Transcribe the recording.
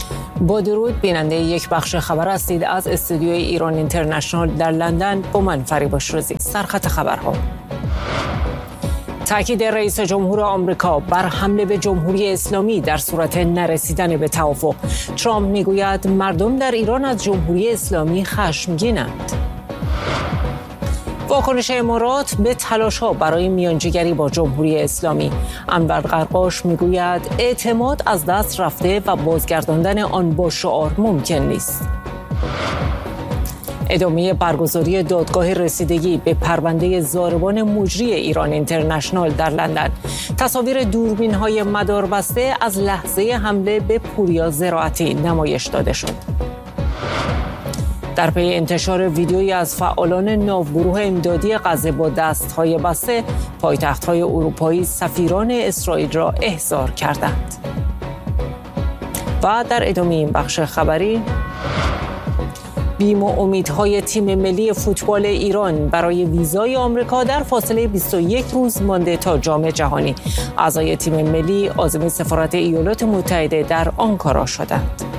با درود، بیننده یک بخش خبر هستید از استودیوی ایران اینترنشنال در لندن. با من فریباش روزی. سرخط خبرها: تاکید رئیس جمهور آمریکا بر حمله به جمهوری اسلامی در صورت نرسیدن به توافق. ترامپ میگوید مردم در ایران از جمهوری اسلامی خشمگینند. واکنش امارات به تلاش‌ها برای میانجیگری با جمهوری اسلامی. انور قرقاش میگوید اعتماد از دست رفته و بازگرداندن آن با شعار ممکن نیست. ادامه برگزاری دادگاه رسیدگی به پرونده ضاربان مجری ایران اینترنشنال در لندن. تصاویر دوربین‌های مداربسته از لحظه حمله به پوریا زراعتی نمایش داده شد. در پی انتشار ویدیویی از فعالان ناوگروه امدادی غزه با دست‌های بسته، پایتخت‌های اروپایی سفیران اسرائیل را احضار کردند. و در ادامه این بخش خبری، بیم و امیدهای تیم ملی فوتبال ایران برای ویزای آمریکا در فاصله 21 روز مانده تا جام جهانی. اعضای تیم ملی عازم سفارت ایالات متحده در آنکارا شدند.